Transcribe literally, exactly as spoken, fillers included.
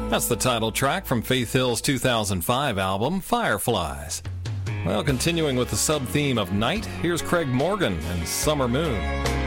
That's the title track from Faith Hill's two thousand five album, Fireflies. Well, continuing with the sub-theme of night, here's Craig Morgan and Summer Moon.